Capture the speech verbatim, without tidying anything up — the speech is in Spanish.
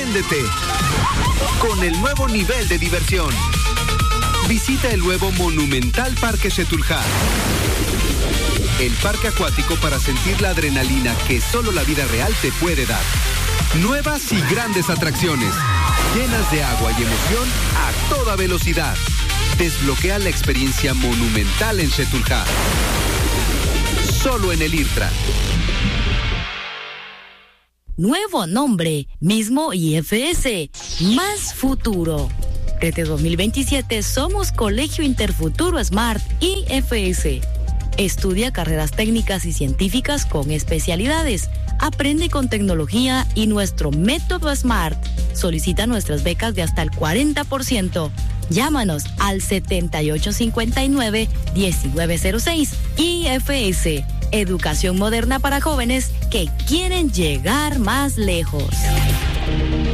préndete con el nuevo nivel de diversión. Visita el nuevo Monumental Parque Xetulja. El parque acuático para sentir la adrenalina que solo la vida real te puede dar. Nuevas y grandes atracciones, llenas de agua y emoción a toda velocidad. Desbloquea la experiencia monumental en Xetulja. Solo en el IRTRA. Nuevo nombre, mismo I F S, más futuro. Desde dos mil veintisiete somos Colegio Interfuturo Smart I F S. Estudia carreras técnicas y científicas con especialidades. Aprende con tecnología y nuestro método Smart. Solicita nuestras becas de hasta el cuarenta por ciento. Llámanos al setenta y ocho cincuenta y nueve, diecinueve cero seis. I F S, Educación Moderna para Jóvenes que quieren llegar más lejos.